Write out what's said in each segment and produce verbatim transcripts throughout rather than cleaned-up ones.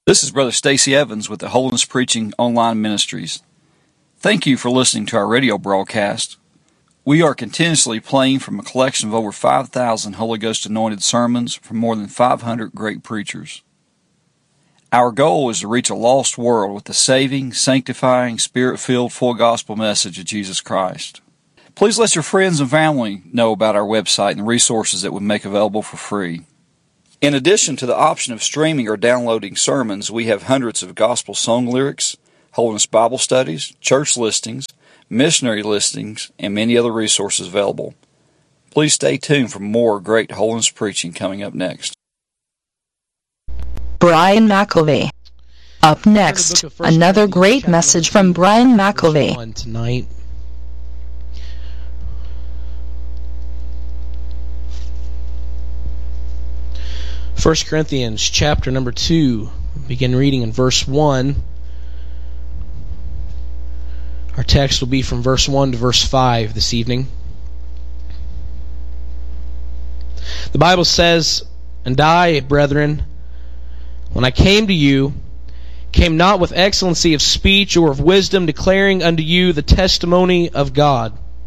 This is Brother Stacy Evans with the Holiness Preaching Online Ministries. Thank you for listening to our radio broadcast. We are continuously playing from a collection of over five thousand Holy Ghost anointed sermons from more than five hundred great preachers. Our goal is to reach a lost world with the saving, sanctifying, Spirit-filled, full gospel message of Jesus Christ. Please let your friends and family know about our website and the resources that we make available for free. In addition to the option of streaming or downloading sermons, we have hundreds of gospel song lyrics, Holiness Bible studies, church listings, missionary listings, and many other resources available. Please stay tuned for more great holiness preaching coming up next. Brian McElvey. Up next, another great message from Brian McElvey. Tonight. First Corinthians chapter number two. Begin reading in verse one. Our text will be from verse one to verse five this evening. The Bible says, "And I, brethren, when I came to you, came not with excellency of speech or of wisdom, declaring unto you the testimony of God.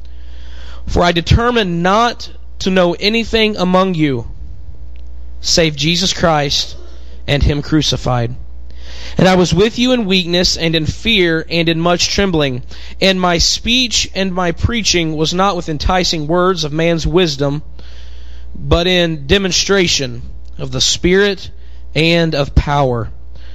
For I determined not to know anything among you, save Jesus Christ and Him crucified. And I was with you in weakness and in fear and in much trembling. And my speech and my preaching was not with enticing words of man's wisdom, but in demonstration of the Spirit and of power."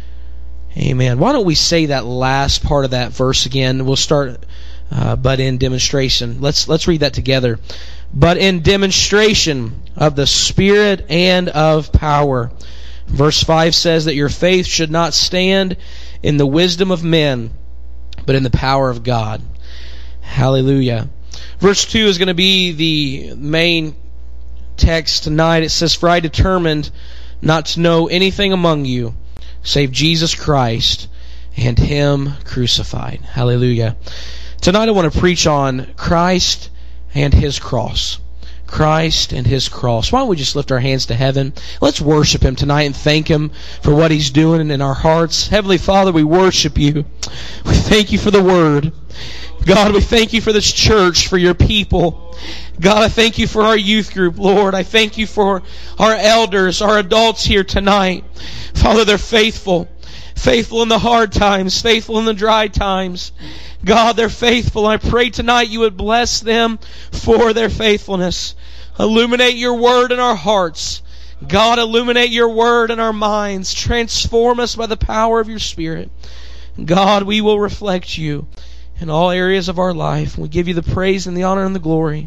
Amen. Why don't we say that last part of that verse again? We'll start, uh, but in demonstration. Let's let's read that together. But in demonstration of the Spirit and of power. Verse five says that your faith should not stand in the wisdom of men, but in the power of God. Hallelujah. Verse two is going to be the main text tonight. It says, "For I determined not to know anything among you, save Jesus Christ and Him crucified." Hallelujah. Tonight I want to preach on Christ and His cross. Christ and His cross. Why don't we just lift our hands to heaven? Let's worship Him tonight and thank Him for what He's doing in our hearts. Heavenly Father, we worship You. We thank You for the Word. God, we thank You for this church, for Your people. God, I thank You for our youth group, Lord. I thank You for our elders, our adults here tonight. Father, they're faithful. Faithful in the hard times, faithful in the dry times. God, they're faithful. I pray tonight You would bless them for their faithfulness. Illuminate Your Word in our hearts. God, illuminate Your Word in our minds. Transform us by the power of Your Spirit. God, we will reflect You in all areas of our life. We give You the praise and the honor and the glory.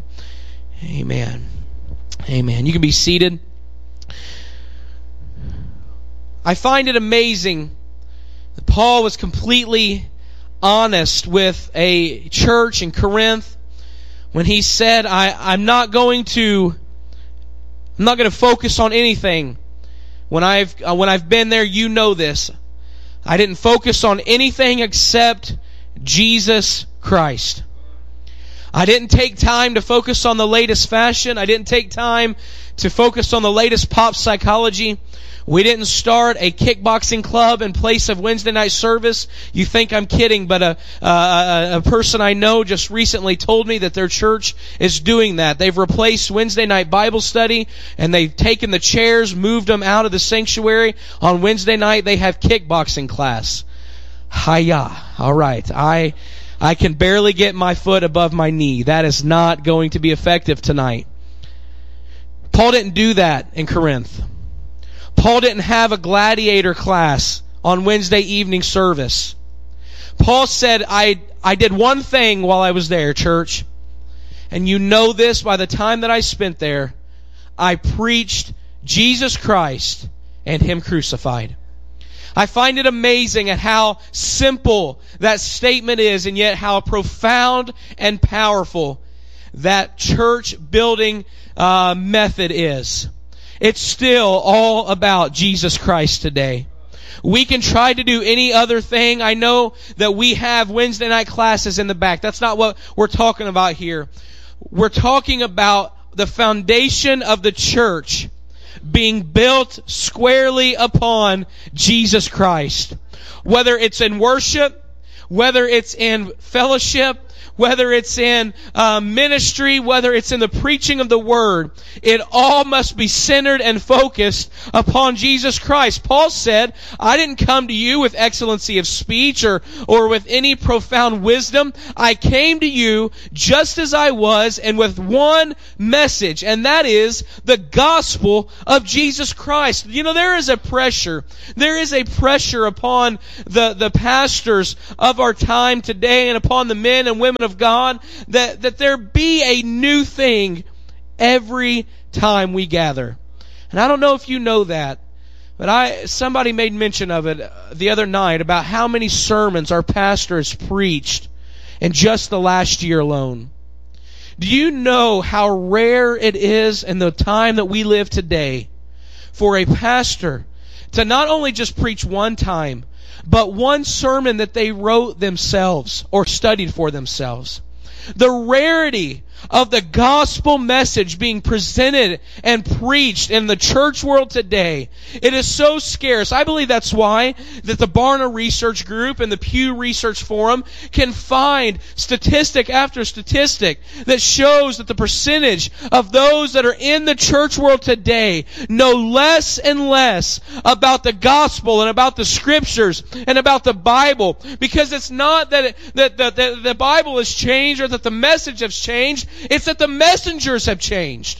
Amen. Amen. You can be seated. I find it amazing that Paul was completely honest with a church in Corinth when he said, I, I'm not going to I'm not going to focus on anything. When I've uh, when I've been there, you know this. I didn't focus on anything except Jesus Christ. I didn't take time to focus on the latest fashion. I didn't take time to focus on the latest pop psychology. We didn't start a kickboxing club in place of Wednesday night service. You think I'm kidding, but a, a, a person I know just recently told me that their church is doing that. They've replaced Wednesday night Bible study, and they've taken the chairs, moved them out of the sanctuary. On Wednesday night, they have kickboxing class. Hiya. All right. I, I can barely get my foot above my knee. That is not going to be effective tonight. Paul didn't do that in Corinth. Paul didn't have a gladiator class on Wednesday evening service. Paul said, I, I did one thing while I was there, church. And you know this, by the time that I spent there, I preached Jesus Christ and Him crucified. I find it amazing at how simple that statement is, and yet how profound and powerful that church building uh, method is. It's still all about Jesus Christ today. We can try to do any other thing. I know that we have Wednesday night classes in the back. That's not what we're talking about here. We're talking about the foundation of the church being built squarely upon Jesus Christ. Whether it's in worship, whether it's in fellowship, whether it's in uh, ministry, whether it's in the preaching of the Word, it all must be centered and focused upon Jesus Christ. Paul said, I didn't come to you with excellency of speech or, or with any profound wisdom. I came to you just as I was and with one message, and that is the gospel of Jesus Christ. You know, there is a pressure. There is a pressure upon the, the pastors of our time today and upon the men and women of God that, that there be a new thing every time we gather. And I don't know if you know that, but I somebody made mention of it the other night about how many sermons our pastor has preached in just the last year alone. Do you know how rare it is in the time that we live today for a pastor to not only just preach one time, but one sermon that they wrote themselves or studied for themselves? The rarity of the gospel message being presented and preached in the church world today, it is so scarce. I believe that's why that the Barna Research Group and the Pew Research Forum can find statistic after statistic that shows that the percentage of those that are in the church world today know less and less about the gospel and about the scriptures and about the Bible, because it's not that, it, that, that, that the Bible has changed or that the message has changed. It's that the messengers have changed.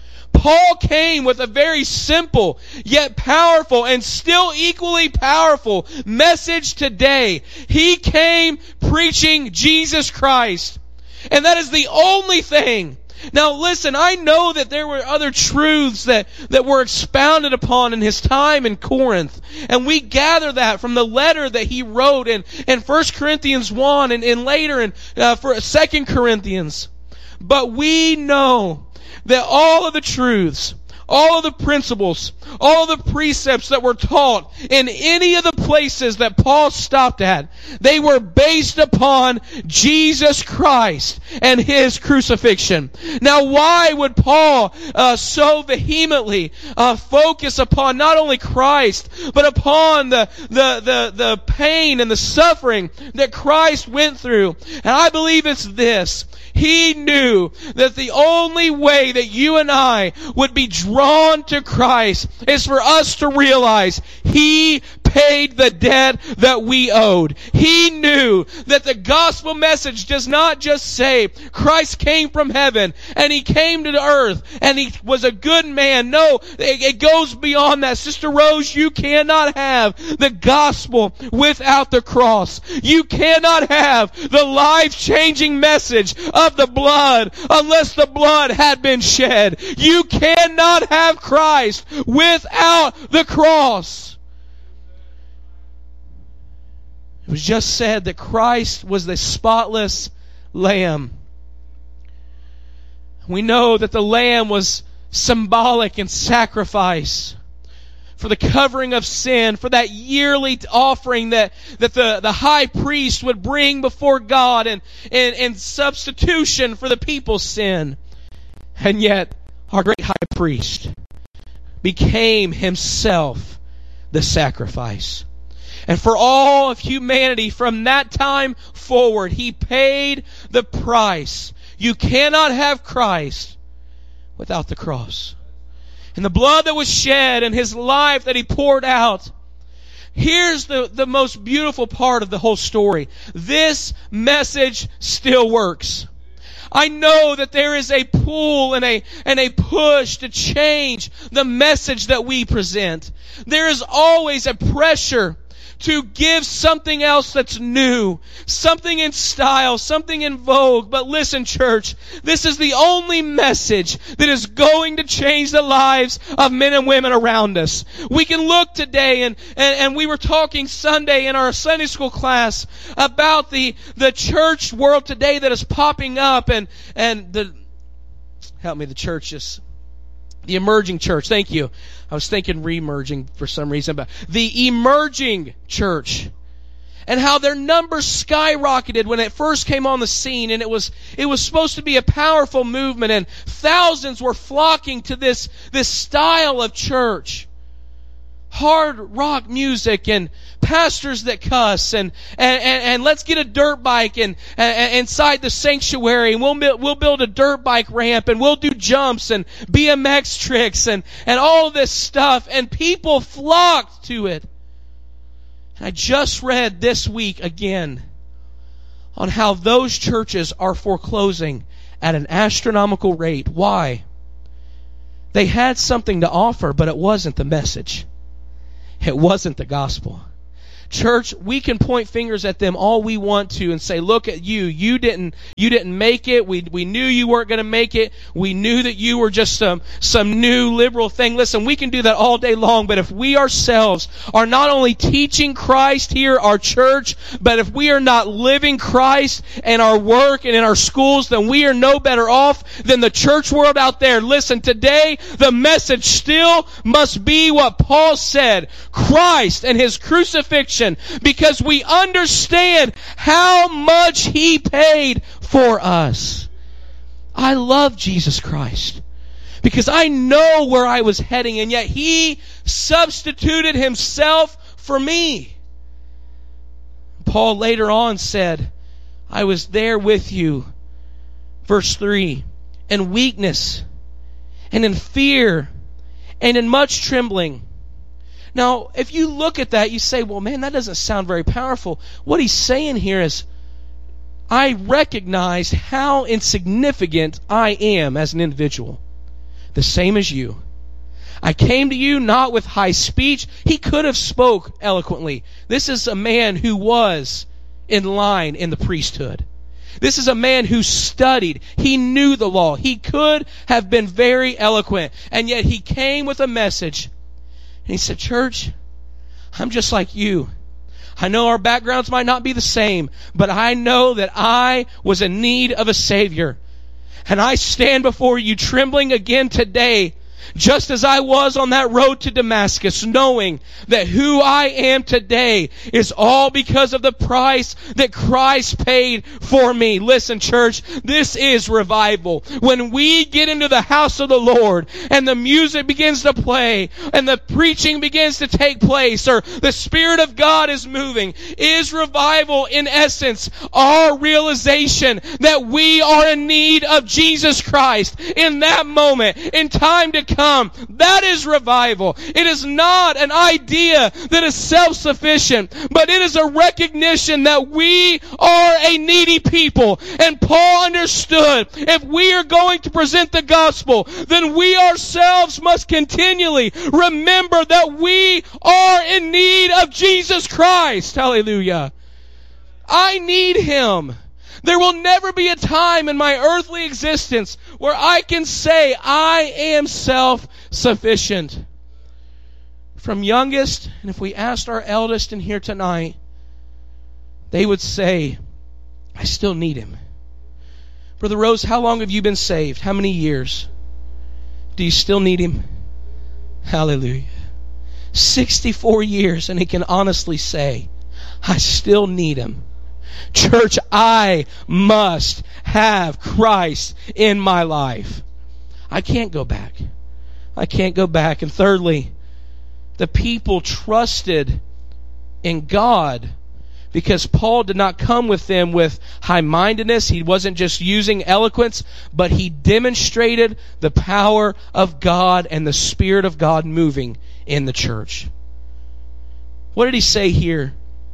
Paul came with a very simple yet powerful and still equally powerful message today. He came preaching Jesus Christ. And that is the only thing. Now listen, I know that there were other truths that, that were expounded upon in his time in Corinth. And we gather that from the letter that he wrote in, in First Corinthians one and, and later in uh, for Second Corinthians. But we know that all of the truths, all of the principles, all of the precepts that were taught in any of the places that Paul stopped at, they were based upon Jesus Christ and His crucifixion. Now, why would Paul uh, so vehemently uh, focus upon not only Christ, but upon the, the, the, the pain and the suffering that Christ went through? And I believe it's this. He knew that the only way that you and I would be drawn to Christ is for us to realize He paid the debt that we owed. He knew that the gospel message does not just say Christ came from heaven and He came to the earth and He was a good man. No, it goes beyond that. Sister Rose, you cannot have the gospel without the cross. You cannot have the life-changing message of the blood unless the blood had been shed. You cannot have Christ without the cross. It was just said that Christ was the spotless lamb. We know that the lamb was symbolic in sacrifice for the covering of sin, for that yearly offering that, that the, the high priest would bring before God in, in, in substitution for the people's sin. And yet, our great high priest became Himself the sacrifice. And for all of humanity from that time forward, He paid the price. You cannot have Christ without the cross. And the blood that was shed and His life that He poured out. Here's the, the most beautiful part of the whole story. This message still works. I know that there is a pull and a, and a push to change the message that we present. There is always a pressure to give something else that's new, something in style, something in vogue. But listen, church, this is the only message that is going to change the lives of men and women around us. We can look today, and, and, and we were talking Sunday in our Sunday school class about the, the church world today that is popping up, and, and the, help me, the churches. The emerging church. Thank you. I was thinking re-emerging for some reason, but the emerging church. and how their numbers skyrocketed when it first came on the scene, and it was it was supposed to be a powerful movement, and thousands were flocking to this, this style of church. Hard rock music and pastors that cuss and and, and, and let's get a dirt bike and, and inside the sanctuary, and we'll we'll build a dirt bike ramp, and we'll do jumps and B M X tricks and and all this stuff, and people flocked to it. And I just read this week again on how those churches are foreclosing at an astronomical rate. Why? They had something to offer, but it wasn't the message. It wasn't the gospel. Church, we can point fingers at them all we want to and say, look at you. You didn't, you didn't make it. We, we knew you weren't going to make it. We knew that you were just some, some new liberal thing. Listen, we can do that all day long, but if we ourselves are not only teaching Christ here, our church, but if we are not living Christ in our work and in our schools, then we are no better off than the church world out there. Listen, today, the message still must be what Paul said, Christ and His crucifixion, because we understand how much He paid for us. I love Jesus Christ because I know where I was heading, and yet He substituted Himself for me. Paul later on said, I was there with you, verse three, in weakness and in fear and in much trembling. Now, if you look at that, you say, well, man, that doesn't sound very powerful. What he's saying here is, I recognize how insignificant I am as an individual. The same as you. I came to you not with high speech. He could have spoke eloquently. This is a man who was in line in the priesthood. This is a man who studied. He knew the law. He could have been very eloquent. And yet he came with a message. And he said, church, I'm just like you. I know our backgrounds might not be the same, but I know that I was in need of a Savior. And I stand before you trembling again today, just as I was on that road to Damascus, knowing that who I am today is all because of the price that Christ paid for me. Listen, church, this is revival. When we get into the house of the Lord and the music begins to play and the preaching begins to take place, or the Spirit of God is moving, is revival in essence our realization that we are in need of Jesus Christ in that moment, in time to come. That is revival. It is not an idea that is self-sufficient, but it is a recognition that we are a needy people. And Paul understood, if we are going to present the gospel, then we ourselves must continually remember that we are in need of Jesus Christ. Hallelujah. I need Him. There will never be a time in my earthly existence where I can say I am self-sufficient. From youngest, and if we asked our eldest in here tonight, they would say, I still need Him. Brother Rose, how long have you been saved? How many years? Do you still need Him? Hallelujah. sixty-four years, and he can honestly say, I still need Him. Church, I must have Christ in my life. I can't go back. I can't go back. And thirdly, the people trusted in God because Paul did not come with them with high-mindedness. He wasn't just using eloquence, but he demonstrated the power of God and the Spirit of God moving in the church. What did he say here?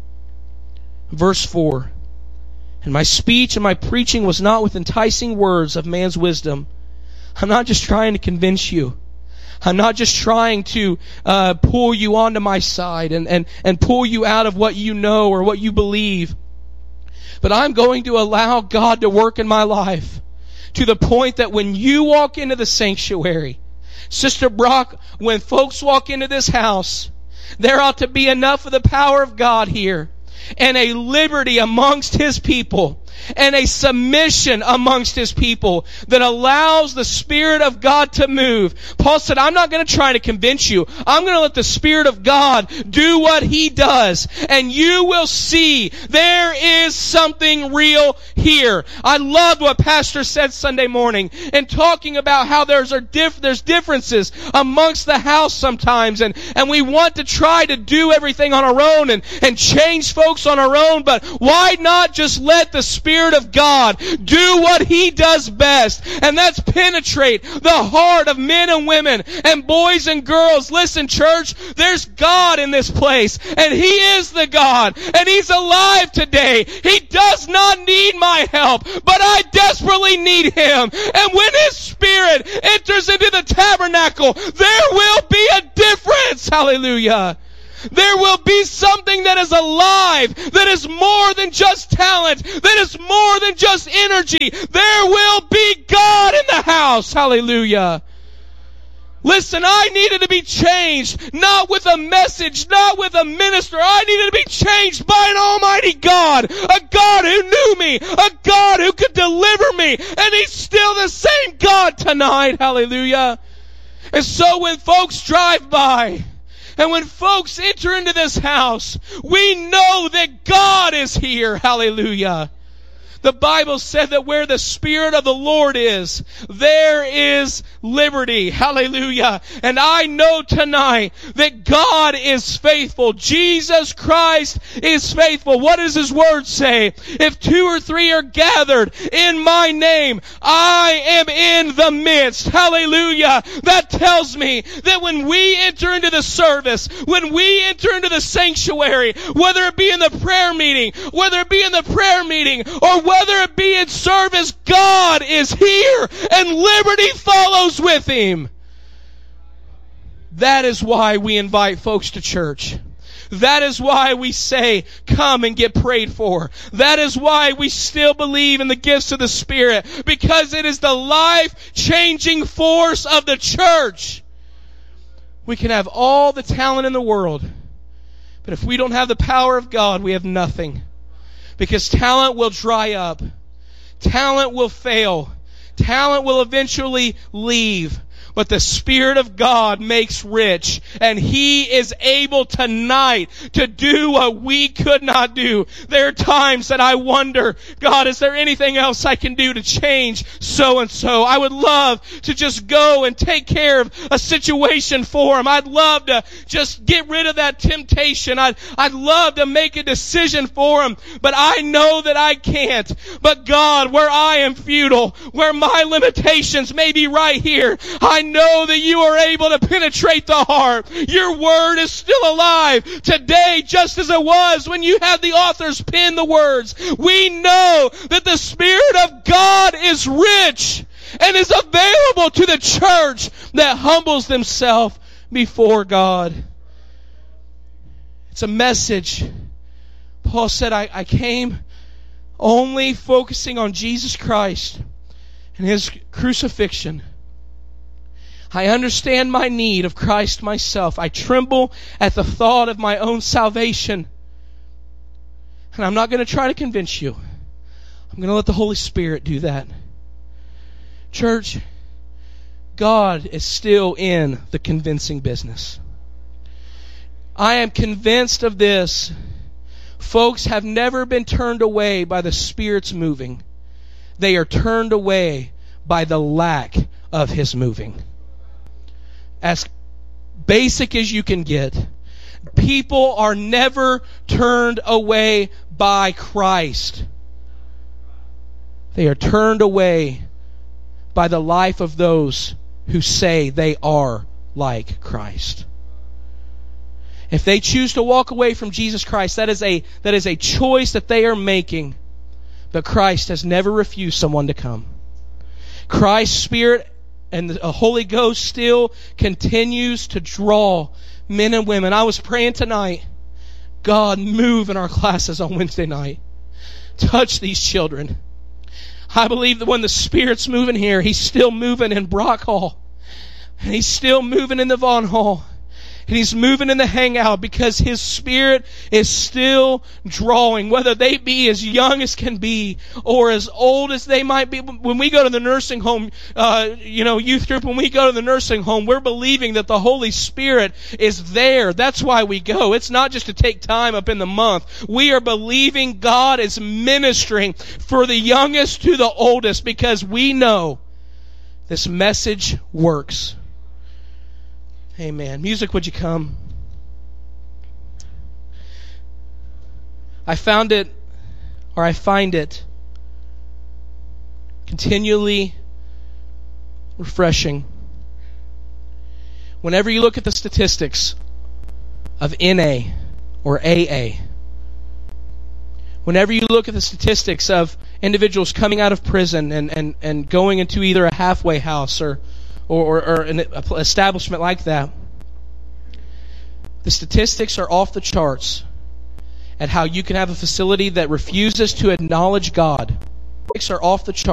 Verse four. And my speech and my preaching was not with enticing words of man's wisdom. I'm not just trying to convince you. I'm not just trying to uh, pull you onto my side and, and, and pull you out of what you know or what you believe. But I'm going to allow God to work in my life to the point that when you walk into the sanctuary, Sister Brock, when folks walk into this house, there ought to be enough of the power of God here and a liberty amongst His people and a submission amongst His people that allows the Spirit of God to move. Paul said, I'm not going to try to convince you. I'm going to let the Spirit of God do what He does, and you will see there is something real here. I loved what Pastor said Sunday morning in talking about how there's are diff- there's differences amongst the house sometimes, and, and we want to try to do everything on our own and, and change folks on our own, but why not just let the Spirit of God do what He does best, and that's penetrate the heart of men and women and boys and girls. Listen, church, there's God in this place, and He is the God, and He's alive today. He does not need my help, but I desperately need Him. And when His Spirit enters into the tabernacle, there will be a difference. Hallelujah. There will be something that is alive, that is more than just talent, that is more than just energy. There will be God in the house. Hallelujah. Listen, I needed to be changed, not with a message, not with a minister. I needed to be changed by an almighty God, a God who knew me, a God who could deliver me, and He's still the same God tonight. Hallelujah. And so when folks drive by, and when folks enter into this house, we know that God is here. Hallelujah. The Bible said that where the Spirit of the Lord is, there is liberty. Hallelujah. And I know tonight that God is faithful. Jesus Christ is faithful. What does His Word say? If two or three are gathered in my name, I am in the midst. Hallelujah. That tells me that when we enter into the service, when we enter into the sanctuary, whether it be in the prayer meeting, whether it be in the prayer meeting, or whether it be in service, God is here and liberty follows with Him. That is why we invite folks to church. That is why we say, come and get prayed for. That is why we still believe in the gifts of the Spirit, because it is the life-changing force of the church. We can have all the talent in the world, but if we don't have the power of God, we have nothing. Because talent will dry up. Talent will fail. Talent will eventually leave. But the Spirit of God makes rich, and He is able tonight to do what we could not do. There are times that I wonder, God, is there anything else I can do to change so and so? I would love to just go and take care of a situation for him. I'd love to just get rid of that temptation. I'd, I'd love to make a decision for him, but I know that I can't. But God, where I am futile, where my limitations may be right here, I know that You are able to penetrate the heart. Your Word is still alive today, just as it was when you had the authors pen the words. We know that the Spirit of God is rich and is available to the church that humbles themselves before God. It's a message. Paul said, I, I came only focusing on Jesus Christ and His crucifixion. I understand my need of Christ myself. I tremble at the thought of my own salvation. And I'm not going to try to convince you. I'm going to let the Holy Spirit do that. Church, God is still in the convincing business. I am convinced of this. Folks have never been turned away by the Spirit's moving. They are turned away by the lack of His moving. As basic as you can get, people are never turned away by Christ. They are turned away by the life of those who say they are like Christ. If they choose to walk away from Jesus Christ, that is a, that is a choice that they are making. But Christ has never refused someone to come. Christ's Spirit and the Holy Ghost still continues to draw men and women. I was praying tonight, God, move in our classes on Wednesday night. Touch these children. I believe that when the Spirit's moving here, He's still moving in Brock Hall. And He's still moving in the Vaughn Hall. And He's moving in the hangout because His Spirit is still drawing, whether they be as young as can be or as old as they might be. When we go to the nursing home, uh, you know, youth group, when we go to the nursing home, we're believing that the Holy Spirit is there. That's why we go. It's not just to take time up in the month. We are believing God is ministering for the youngest to the oldest because we know this message works. Amen. Music, would you come? I found it, or I find it, continually refreshing. Whenever you look at the statistics of N A or A A, whenever you look at the statistics of individuals coming out of prison and, and, and going into either a halfway house or or, or an establishment like that, the statistics are off the charts at how you can have a facility that refuses to acknowledge God. Statistics are off the charts